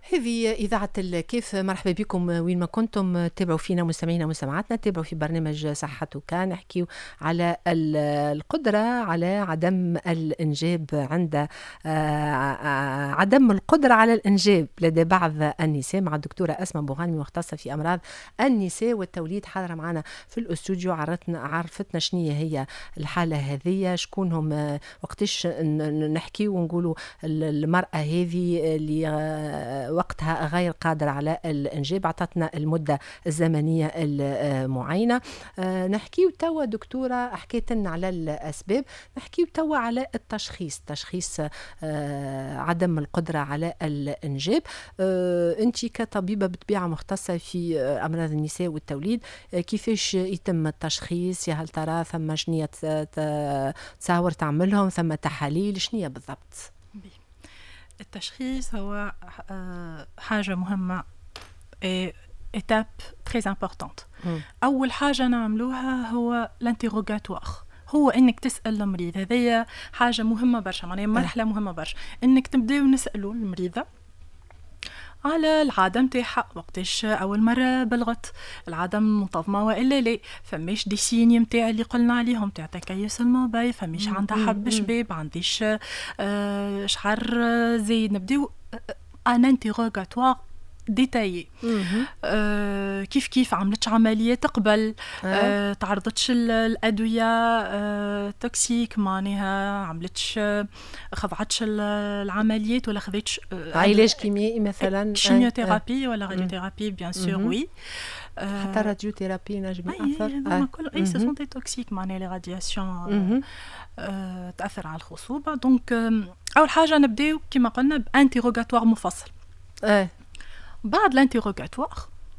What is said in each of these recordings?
هذه إذاعة الكيف، مرحبا بكم وين ما كنتم. تابعوا فينا مستمعينا ومستمعاتنا، تابعوا في برنامج صحتك. نحكي على القدرة على عدم الإنجاب، عند عدم القدرة على الإنجاب لدى بعض النساء، مع الدكتورة أسماء بوغانمي مختصة في أمراض النساء والتوليد، حاضرة معنا في الأستوديو. عرفتنا شنية هي الحالة هذه، شكونهم، وقتش نحكي ونقولوا المرأة هذه اللي وقتها غير قادرة على الإنجاب، عطتنا المدة الزمنية المعينة. نحكي توا دكتورة حكيت لنا على الأسباب، نحكي توا على تشخيص عدم القدرة على الإنجاب. أنت كطبيبة بطبيعة مختصة في أمراض النساء والتوليد، كيفاش يتم التشخيص؟ يا هل ترى ثم شنية تصاور تعملهم، ثم تحاليل شنية بالضبط؟ التشخيص هو حاجة مهمة، étape très importante. أول حاجة نعملوها هو الانتيروغاتوار، هو إنك تسأل المريض. هذه حاجة مهمة برشا، معناها مرحلة مهمة برشا، إنك تبدأ نسألوا المريضة على العادة متاعها، وقتاش أول مرة بلغت، العادة منتظمة وإلا لا، فماش دي سيني متاع اللي قلنا عليهم تاع تكيس الموباي، فماش عندها حب شباب، عنديش شعر زايد. نبداو ان انتيروغاتوار ديتايي. كيف عملتش عمليات قبل، تعرضتش الأدوية توكسيك، معناها عملتش خضعتش العمليات ولا خذيتش علاج كيميائي مثلا، شيميوثيرابي ولا راديوثيرابي بيان سور. وي حتى راديوثيرابي نجم يأثر، كل اي سو سون دي توكسيك، معناها لي رادياسيون تأثر على الخصوبة. دونك أول حاجة نبداو كما قلنا بانتيروغاتوار مفصل. بعد الانتيروغاتوار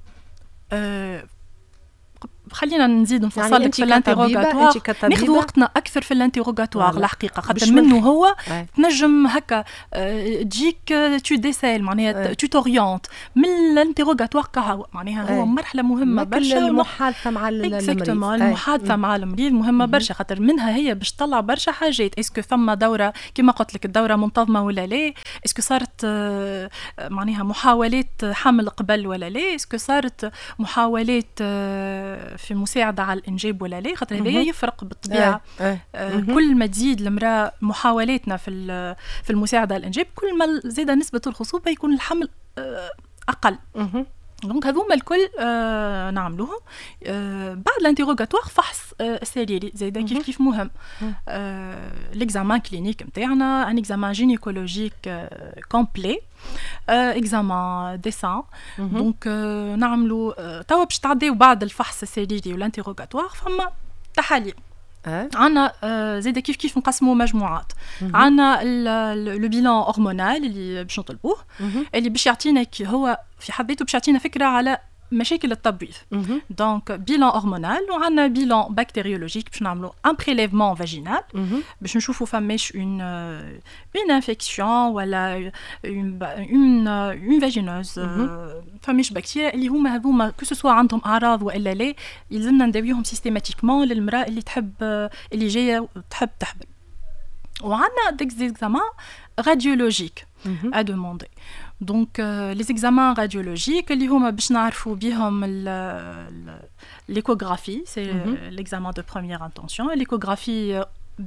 خلينا نزيد نفصل لك في الانتيروغاتوار، ناخذ وقتنا اكثر في الانتيروغاتوار الحقيقه، خاطر منه هو تنجم هكا تجيك تو ديسيل، معناها تو توريونت من الانتيروغاتوار كهو، معناها هو مرحله مهمه برشا. المحادثه مع المريض، المحادثه مع المريض مهمه برشا، خاطر منها هي باش تطلع برشا حاجات. اسكو ثم دوره كما قلت لك، الدوره منتظمه ولا لا؟ اسكو صارت معناها محاولات حمل قبل ولا لا؟ اسكو صارت محاولات في مساعدة على الإنجاب ولا لا؟ خاطر هذا يفرق بالطبيعة. كل ما تزيد المرأة محاولاتنا في المساعدة على الإنجاب، كل ما زاد نسبة الخصوبة يكون الحمل أقل. دونك هذوما الكل نعملوهم. بعد الانتيروغاتوار فحص سريري زايدا كيف مهم. ليكزامان كلينيك نتاعنا، ان اكزامان جينيكولوجيك كومبلي، اكزامان ديسان. دونك نعملوا توا باش تعديو بعد الفحص السريري والانتيروغاتوار فما تحاليل. عنا زايدا كيف نقسموا مجموعات. عنا لو بيلان هرمونال اللي باش نطلبوه، اللي باش يعطينا هو في حد ذاته باش يعطينا فكره على مشاكل التبويض. دونك بيلان هرمونال، وعندنا بيلان بكتيريولوجيك باش نعملوا ان بريليفمون فاجينال باش نشوفوا فماش اون انفيكسيون ولا اون فاجينوز، فماش بكتيريا اللي هما هذوما كو سوا عندهم اعراض والا لا، يلزمنا نداويهم سيستيماتيكمون للمراه اللي تحب اللي جايه تحب تحبل. وعندنا ديكزامان راديولوجيك à demander. Donc les examens radiologiques اللي هما باش نعرفوا بهم l'échographie, c'est l'examen de première intention. L'échographie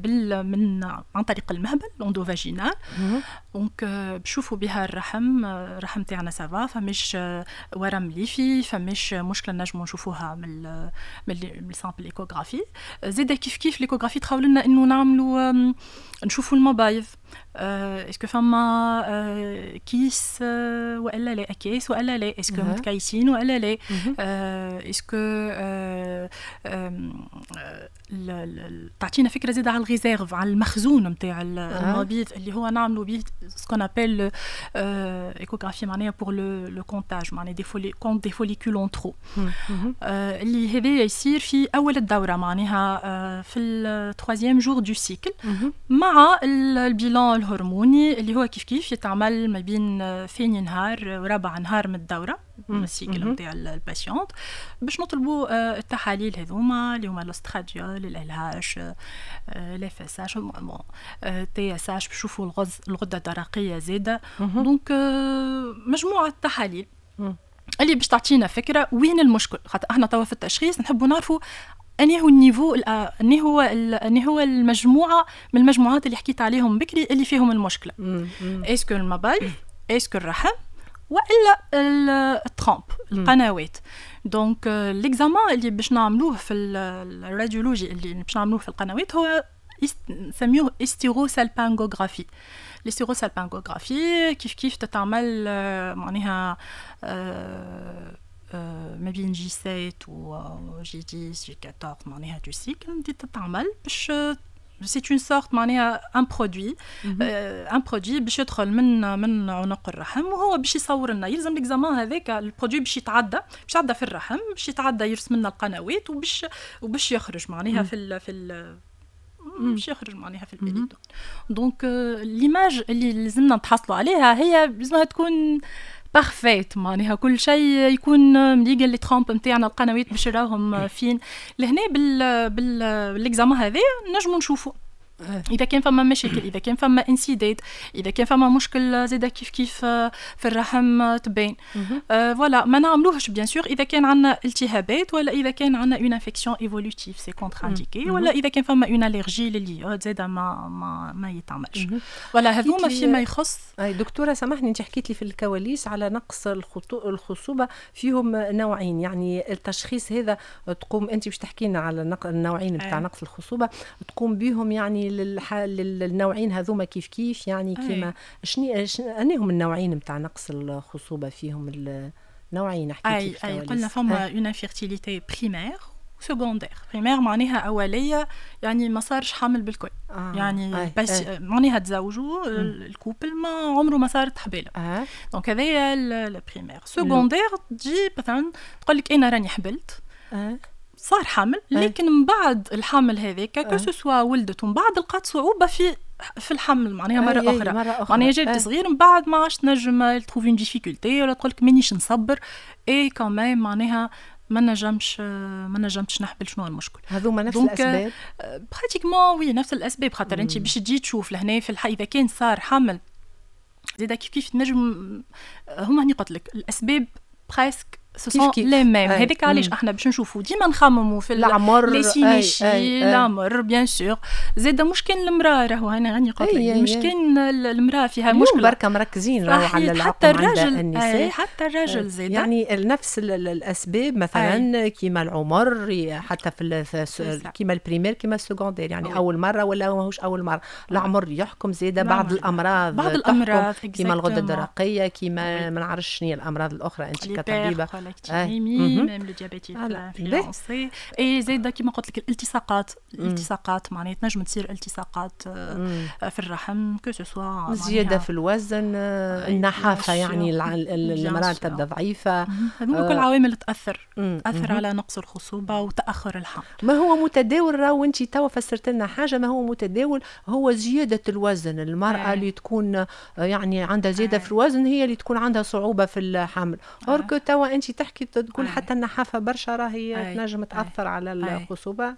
عن طريق المهبل الاندوفاجينال. دونك بشوفوا بها الرحم تاعنا سافا، فماش ورم ليفي، فماش مشكله نجموا نشوفوها من السامبل ايكوغرافي. زيد كيف ليكوغرافي تخاول لنا انه نعملوا نشوفوا المبايض، اسكو فما كيس والا لا، اكياس والا لا، اسكو متكيسين والا لا، اسكو تعطينا فكره زياده على الريزيرف، على المخزون نتاع المبيض اللي هو نعملوا به سكون ابل ايكوغرافي، معناها بور لو كونتاج، معناها دي فوليكول اون ترو، اللي هذا يصير في اول الدوره، معناها في الثوازيام جور دو سيكل، مع البيلان الهرموني اللي هو كيف يتعمل ما بين ثاني نهار ورابع نهار من الدوره. السيكل نتاع الباسيونت باش نطلبوا التحاليل هذوما اللي هما الاستراديول الالهاش الاف اس اش تي اس اش باش نشوفوا الغده الدرقيه زاده دونك مجموعه تحاليل اللي باش تعطينا فكره وين المشكل. خاطر احنا توا في التشخيص نحبوا نعرفوا اني هو النيفو اني هو المجموعه من المجموعات اللي حكيت عليهم بكري اللي فيهم المشكله. اسكو المبايض اسكو الرحم والا الترامب القنوات. دونك ليكزامان اللي باش نعملوه في الراديولوجي اللي باش نعملوه في القنوات هو نسميوه استيروسالبانغوغرافي. الاستيروسالبانغوغرافي كيف تتعمل معناها ما بين جي 7 و جي 10 جي 14 معناها دو سيكل تتعمل باش سي اون سورت معناها ان برودوي باش يدخل من عنق الرحم وهو باش يصور لنا. يلزم ليكزامان هذاك البرودوي باش يتعدى في الرحم باش يتعدى يرسم لنا القنوات وباش يخرج معناها في باش يخرج معناها في البيليدون. دونك ليماج اللي لازمنا نتحصلوا عليها هي لازمها تكون بارفيت معناها كل شيء يكون مليقل لي ترامب نتاعنا القنوات باش نراهم فين. لهنا بالاكزامان هذا نجموا نشوفوا اذا كان فما مشاكل، اذا كان فما انسداد، اذا كان فما مشكل زاده كيف في الرحم تبين. فوالا ما نعملوهش بيان سور اذا كان عندنا التهابات ولا اذا كان عندنا اون انفيكسيون ايفولوتيف سي كونتر انديكي ولا اذا كان فما اون الرجي لليود زاده ما يتعملش. ولا هذوما فيما يخص. دكتوره سامحني انت حكيت لي في الكواليس على نقص الخصوبه فيهم نوعين، يعني التشخيص هذا تقوم انت باش تحكي لنا على النوعين بتاع نقص الخصوبه تقوم بهم يعني للنوعين هذوما كيف يعني كيما انهم النوعين نتاع نقص الخصوبه فيهم النوعين حكيت لي قلنا فما اون انفيرتيليتي بريمير سكوندير. بريمير معناها اوليه يعني ما صارش حامل بالكل يعني بس معناها تزوجوا الكوبل ما عمره ما صارت حباله. دونك هذايا البريمير. سكوندير تجي مثلا تقول لك انا راني حبلت صار حمل لكن من بعد الحمل هذاك كو سوا ولدت ومن بعد لقات صعوبه في الحمل معناها مرة أخرى معناها جابت صغير من بعد ما عادش تنجم تروفي اون ديفيكولتي ولا تقولك مانيش نصبر اي كمان معناها ما نجمش نحبل. شنو المشكل؟ هذوما نفس الاسباب براتيكمون وي نفس الاسباب. خاطر انت باش تجي تشوف لهنا في اذا كان صار حمل زيدا كيف تنجم هما هني قلت لك الاسباب بريسك لي ميم. هذيك علاش احنا باش نشوفوا ديما نخمموا في العمر لي سينيشي العمر بيان سور. زاد مشكل المراه راهو انا غني قلت لك مشكل المراه فيها مشكله بركه مركزين راهو على العقم عند النساء حتى الرجل زاد يعني نفس الاسباب مثلا كيما العمر حتى في كيما البريمير كيما السكوندير يعني اول مره ولا ماهوش اول مره العمر يحكم زاده بعض الامراض كيما الغده الدرقيه كيما ما نعرفش شنو هي الامراض الاخرى انت كطبيبه ميم لو ديابيت انفلونسي اي زايده كيما قلت لك الالتصاقات معناتها تنجم تصير التصاقات في الرحم كو سوا زياده في الوزن النحافه يعني المراه تبدا ضعيفه. هذوما كل عوامل تاثر على نقص الخصوبه وتاخر الحمل. ما هو متداول راهو انت توا فسرت لنا حاجه ما هو متداول هو زياده الوزن. المراه اللي تكون يعني عندها زياده في الوزن هي اللي تكون عندها صعوبه في الحمل. اوركو توا انت تحكي تقول حتى النحافه برشا راهي تنجم تاثر على الخصوبه.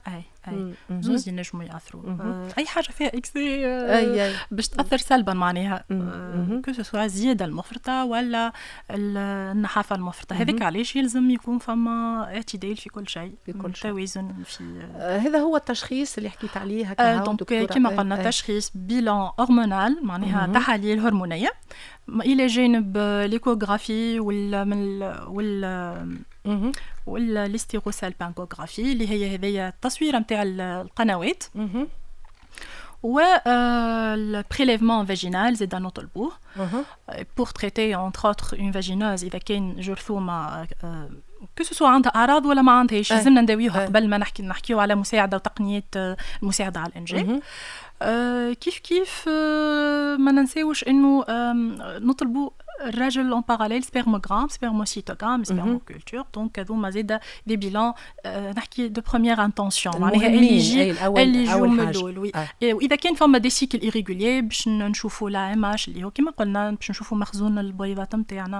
زوز ينجموا ياثروا. اي حاجه فيها اكسي باش تاثر سلبا معناها كو سوا زياده المفرطه ولا النحافه المفرطه. هذيك علاش يلزم يكون فما اعتدال في كل شيء توازن في هذا هو التشخيص اللي حكيت عليه هكا. دونك كما قلنا تشخيص بيلان هرمونال معناها تحاليل هرمونيه الى جانب ليكوغرافي والاستيروسالبانغوغرافي اللي هي هذيا التصويره نتاع القنوات و البريليفمون فاجينال زيد نطلبوه بور تريتي انتر اوتر اون فاجينوز اذا كان جرثومه كو سوا عندها اعراض ولا ما عندهاش لازمنا نداويوها قبل ما نحكيو على مساعده وتقنيات المساعده على الانجاب. كيف ما ننساوش انه نطلبوا الرجل en parallèle spermogramme, spermocytogramme, spermoculture. Donc هذوما زاده دي بيلان نحكي دو بروميير انتونسيون معناها اللي يجوا من الاول. واذا كان فما دي سيكل ايريغولير باش نشوفوا لا ام اش اللي هو كما قلنا باش نشوفوا مخزون البويضات نتاعنا.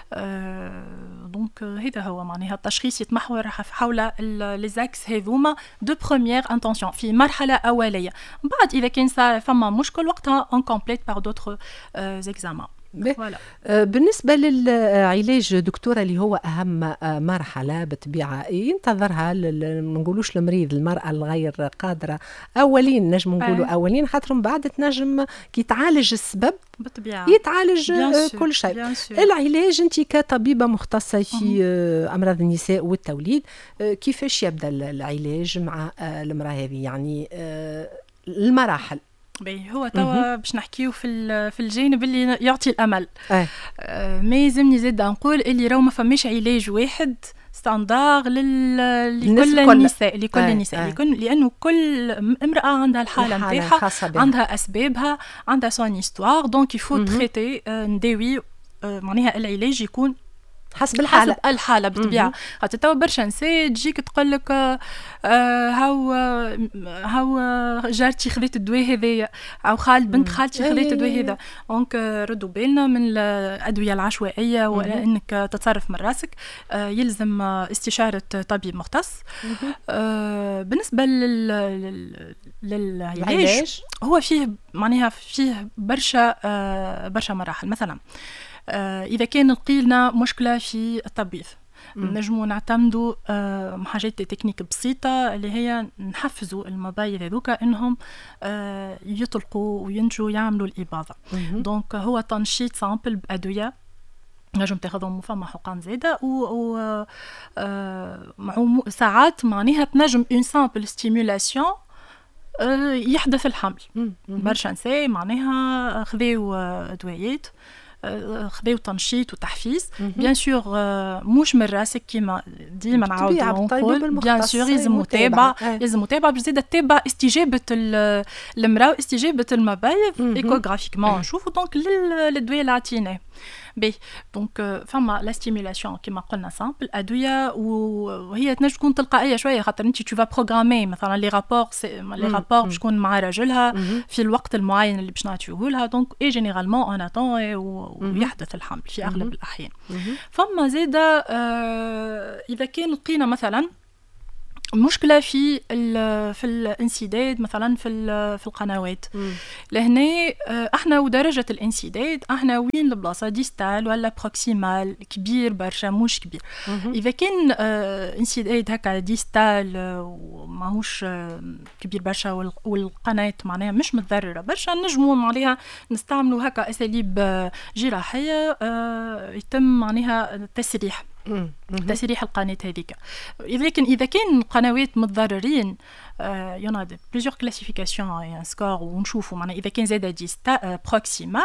دونك هذا هو معناها التشخيص يتمحور حول لي زاكس هذوما دو بروميير انتونسيون في مرحله اوليه. بعد اذا كان فما مشكل وقتها اون كومبليت بار دوتر زيكزامان. بالنسبة للعلاج دكتورة اللي هو أهم مرحلة بالطبيعة ينتظرها نقولوش المريض المرأة الغير قادرة أولين نجم نقولوا أولين خاطر من بعد تنجم كي تعالج السبب بالطبيعة يتعالج كل شيء. العلاج أنت كطبيبة مختصة في أمراض النساء والتوليد كيفاش يبدأ العلاج مع المرأة هذه يعني المراحل؟ هو توا باش نحكيو في الجانب اللي يعطي الامل. ما يلزمني زاد نقول اللي راهو ما فماش علاج واحد ستاندار لكل النساء لانه كل امراه عندها الحاله نتاعها عندها اسبابها عندها سون استوار دونك يفو تريتي نداوي معناها العلاج يكون حسب الحالة بالطبيعة. خاطر توا برشا نساء تجيك تقول لك هاو جارتي خذت الدواء هذايا او بنت خالتي خذت الدواء هذا. دونك ردوا بالنا من الادوية العشوائية ولا انك تتصرف من راسك. يلزم استشارة طبيب مختص. بالنسبة للعلاج هو فيه معناها فيه برشا مراحل. مثلا إذا كان لقينا مشكلة في التبويض نجمو نعتمدوا حاجات تكنيك بسيطة اللي هي نحفزوا المبايض هذوك إنهم يطلقوا وينجوا يعملوا الإباضة. دونك هو تنشيط سامبل بأدوية نجم تاخذهم فما حقن زاده و ساعات معناها تنجم اون سامبل ستيمولاسيون يحدث الحمل. برشا نساء معناها خذاو ادويات خذاو تنشيط وتحفيز. بيان سور مش من راسك كيما ديما نعاودو نقول بيان سور لازم متابعه باش زاده تتابع استجابه المراه واستجابه المبايض ايكوغرافيكمون نشوفوا دونك للدواء اللي عطيناه بي. دونك فما لا ستيمولاسيون كيما قلنا سامبل ادويه وهي تنجم تكون تلقائيه شويه خاطر انت تو فا بروغرامي مثلا لي رابور باش تكون مع راجلها في الوقت المعين اللي باش نعطيوه لها. دونك اي جينيرالمون اون اتون ويحدث الحمل في اغلب الاحيان. فما زاده اذا كان لقينا مثلا مشكلة في الانسداد مثلا في القنوات لهنا احنا ودرجة الانسداد احنا وين البلاصة ديستال ولا بروكسيمال كبير برشا مش كبير. اذا كان انسداد هكا ديستال وماهوش كبير برشا والقناة معناها مش متضررة برشا نجموا عليها نستعملوا هكا اساليب جراحية يتم معناها تسريح القناة هذيك. لكن إذا كان قنوات متضررين يونا دي بليزيور كلاسيفيكاسيون يعني سكور ونشوفوا معناها إذا كان زاده ديستا بروكسيمال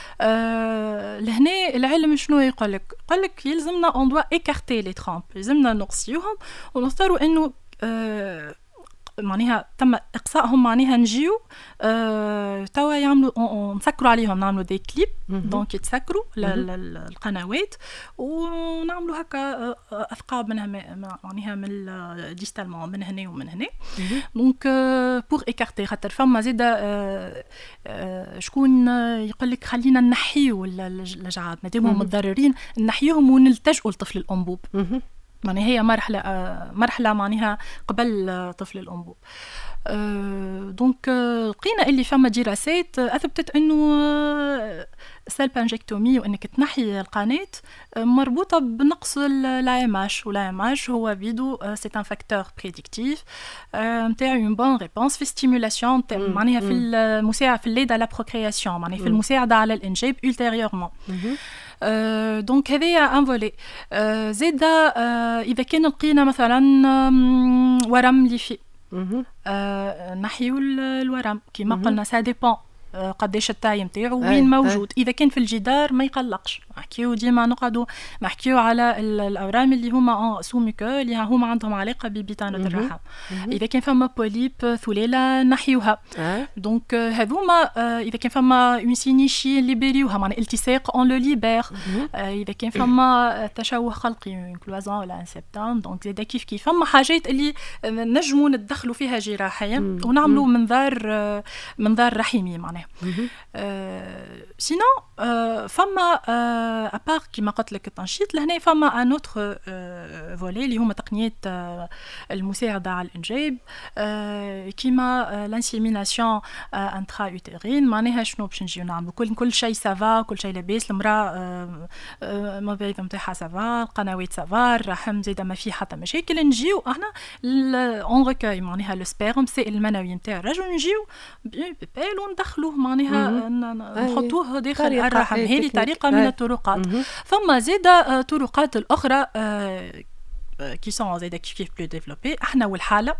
لهنا العلم شنو يقولك يلزمنا اون دوا ايكارتي لي ترامب يلزمنا نقصيوهم ونختاروا إنه معناها تم اقصائهم معناها نجيو توا يعملوا نسكروا عليهم نعملوا دي كليب دونك يتسكروا القنوات ونعملوا هكا اثقاب منها معناها من ديستالمون من هنا ومن هنا. دونك بور ايكارتي خاطر فما زاده شكون يقول لك خلينا نحيو اللجعات مادام متضررين نحيوهم ونلتجئوا لطفل الانبوب. معناها هي مرحلة معناها قبل طفل الأنبوب. دونك لقينا اللي فما دراسات أثبتت إنه سالبانجكتومي وإنك تنحي القناة مربوطة بنقص العماش والعماش هو بيدو سي ان فاكتور بريديكتيف نتاع اون بون ريبونس في ستيمولاسيون معناها في المساعدة في الليد على بروكرياسيون معناها في المساعدة على الإنجاب ultérieurement. دونك هذايا ان فولي. زاده اذا كان لقينا مثلا ورم ليفي نحيو الورم كيما قلنا سا ديبون قداش التاي نتاعو وين موجود. اذا كان في الجدار ما يقلقش. نحكيو ديما نقعدوا نحكيو على الاورام اللي هما سوميكو اللي هما عندهم علاقه ببطانه الرحم. اذا كان فما بوليب ثلاله نحيوها. دونك هذوما اذا كان فما اون سينيشي ليبريوها معناها التصاق اون لو ليبر. اذا كان فما تشوه خلقي اون كلوازون ولا ان سبتام دونك زاد كيف فما حاجات اللي نجموا ندخلوا فيها جراحيا ونعملوا منظار رحمي معناها. سينو فما ابار كيما قلت لك التنشيط لهنا فما ان اوتر فولي اللي هما تقنيات المساعده على الانجاب كيما لانسيميناسيون انترا يوتيرين. معناها شنو باش نجيو نعملوا كل شيء سافا كل شيء لاباس. المراه المبيض نتاعها سافا القنوات سافا الرحم زاده ما فيه حتى مشاكل. نجيو احنا اون ريكاي معناها لو سبيرم السائل المنوي نتاع الرجل نجيو بيبال وندخلوه معناها نحطوه داخل الرحم. هذه طريقه من الطرقات. ثم زاده طرقات الاخرى كي سون زاده كيف بلو ديفلوبي احنا والحاله.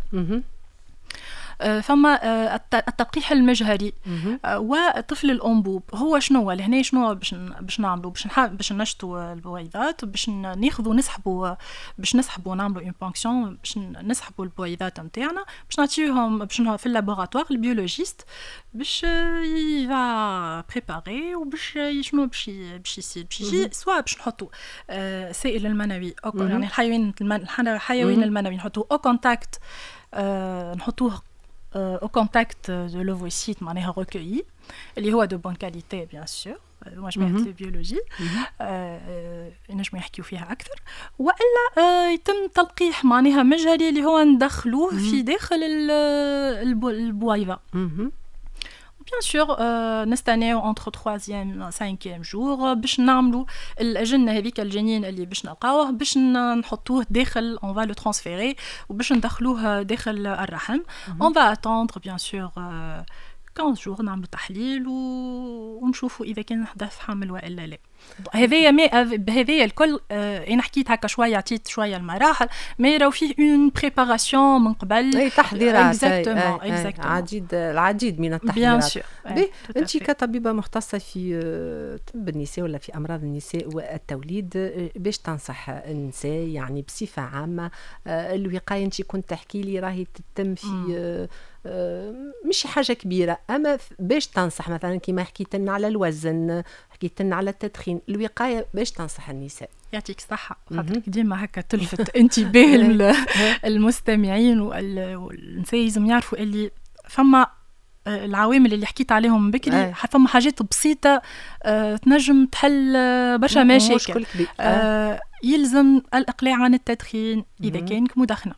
فما التلقيح المجهري وطفل الانبوب. هو شنو لهنا شنو باش نعملوا باش نشطوا البويضات باش ناخذوا نسحبوا نعملوا اون بونكسيون باش نسحبوا البويضات نتاعنا باش نعطيوهم باش في اللابوراتوار البيولوجيست باش يفا بريباري وباش شنو باش يجي سواء باش نحطوا سائل المنوي يعني الحيوان المنوي نحطوه او كونتاكت نحطوه au contact de l'ovocyte معناها recueilli اللي هو de bonne qualité bien sûr. moi je مهنة البيولوجي نجموا يحكيوا فيها أكثر. وإلا يتم تلقيح معناها مجهري اللي هو ندخلوه في داخل البويضة. Bien sûr, نستناو entre 3e 5e jour باش نعملوا الأجنة هذيك الجنين اللي باش نلقاوه باش نحطوه داخل on va le transférer وباش ندخلوه داخل الرحم. on va attendre bien sûr 15 jours نعملوا تحليل ونشوفوا إذا كان حدث حمل وإلا لا. هذايا الكل انا حكيت هكا شويه عطيت شويه المراحل ما راهو فيه اون بريباراسيون من قبل اي تحضيرات اكزاكتومون العديد من التحضيرات. انت كطبيبه مختصه في طب النساء ولا في امراض النساء والتوليد باش تنصح النساء يعني بصفه عامه الوقايه انت كنت تحكي لي راهي تتم في مش حاجه كبيره اما باش تنصح مثلا كيما حكيت لنا على الوزن حكيت لنا على التدخين الوقايه باش تنصح النساء. يعطيك الصحة خاطرك ديما هكا تلفت انتباه المستمعين والنساء لازم يعرفوا اللي فما العوامل اللي حكيت عليهم بكري فما حاجات بسيطة تنجم تحل برشا مشاكل. يلزم الإقلاع عن التدخين إذا كانك مدخنة.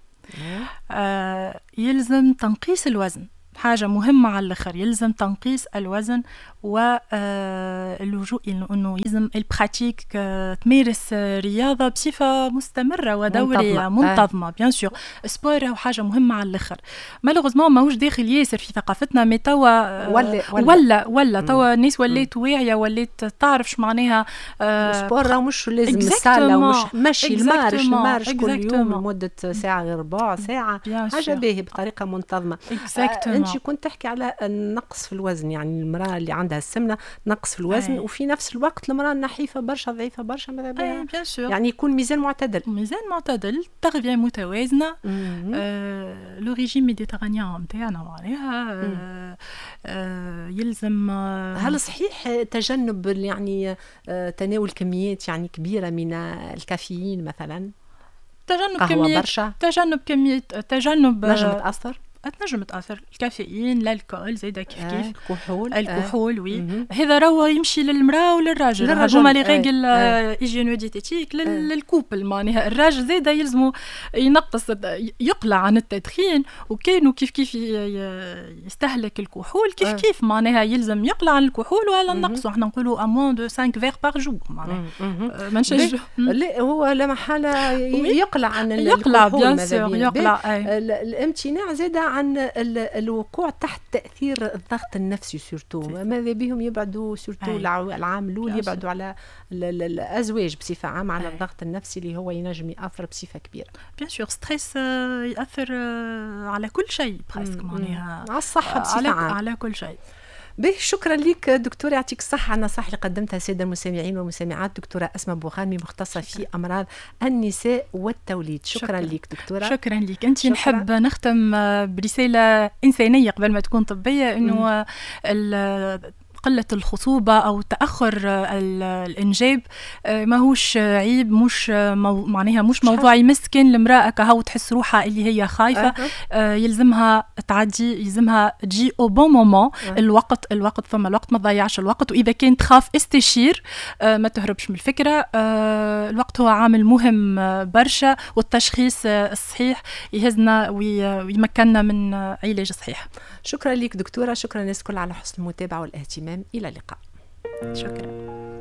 يلزم تنقيس الوزن حاجة مهمة على الآخر. يلزم تنقيس الوزن واللجوء إنه يلزم البراتيك تمارس رياضة بصفة مستمرة ودورية منتظمة. بيان سور سبور هو حاجة مهمة على الآخر. مالوغوزمون ماهوش داخل ياسر في ثقافتنا مي توا ولا توا الناس ولات واعية ولات تعرف شو معناها سبور راهو مش لازم السالة ومش مشي المارش كل يوم لمدة ساعة غير ربع ساعة حاجة باهي بطريقة منتظمة. انت كنت تحكي على النقص في الوزن يعني المرأة اللي عندها السمنة نقص في الوزن وفي نفس الوقت المرأة النحيفة برشا ضعيفة برشا يعني يكون ميزان معتدل تغذية متوازنة. لو ريجيم ميديترانيان نتاعنا معناها يلزم. هل صحيح تجنب يعني تناول كميات يعني كبيرة من الكافيين مثلا؟ تجنب كميات نجم تأثر تنجم تأثر. الكافيين الكحول زايده كيف الكحول وي هذا راهو يمشي للمراه وللراجل هما لي ريغل ايجينو ديتيتيك للكوبل معناها الراجل زايده يلزمو ينقص يقلع عن التدخين وكانوا كيف يستهلك الكحول كيف معناها يلزم يقلع عن الكحول ولا نقصوا احنا نقولوا امون دو 5 فيغ بار جور معناها ما نشجع لا هو لا محاله يقلع عن يقلع بيان سور يقلع الامتناع زاده عن الوقوع تحت تأثير الضغط النفسي سورتو ماذا بهم يبعدوا سورتو العام الأول يبعدوا على الأزواج بصفة عامة على الضغط النفسي اللي هو ينجم يأثر بصفة كبيرة. بيان سور ستريس يأثر على كل شيء بريسك معناها على الصحة بصفة عامة على كل شيء. به شكرا لك دكتورة، يعطيك الصحة على النصائح اللي قدمتها السادة المستمعين والمستمعات. دكتورة أسماء بوغانمي مختصة في أمراض النساء والتوليد. شكرا لك دكتورة. شكرا لك أنت. نحب نختم برسالة إنسانية قبل ما تكون طبية، إنه قلة الخصوبة أو تأخر الإنجاب ماهوش عيب، مش معناها مش موضوع يمسكن المرأة كهو تحس روحها اللي هي خايفة. يلزمها تعدي، يلزمها تجي أو بون مومون. الوقت ثم الوقت، ما تضيعش الوقت. وإذا كنت تخاف استشير، ما تهربش من الفكرة. الوقت هو عامل مهم برشا، والتشخيص الصحيح يهزنا ويمكننا من علاج صحيح. شكرا لك دكتورة. شكرا للناس كل على حسن المتابعة والاهتمام. إلى اللقاء. شكرا.